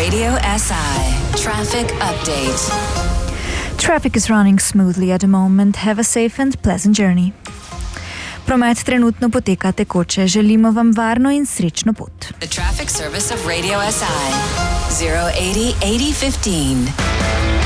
Radio SI. Traffic update. Traffic is running smoothly at the moment. Have a safe and pleasant journey. Promet trenutno poteka tekoče. Želimo vam varno in srečno pot. The traffic service of Radio SI. 080 8015.